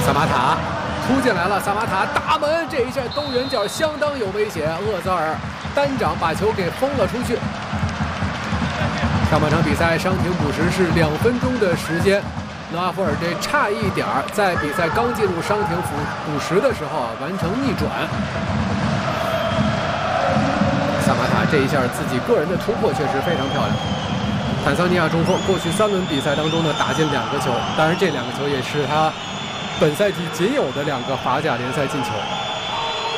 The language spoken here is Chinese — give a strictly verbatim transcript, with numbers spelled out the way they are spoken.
萨马塔突进来了，萨马塔打门，这一下兜圆角相当有威胁，厄泽尔单掌把球给封了出去。上半场比赛伤停补时是两分钟的时间，诺阿弗尔这差一点儿在比赛刚进入伤停补补时的时候啊完成逆转。萨马塔这一下自己个人的突破确实非常漂亮。坦桑尼亚中锋过去三轮比赛当中呢打进两个球，当然这两个球也是他本赛季仅有的两个法甲联赛进球。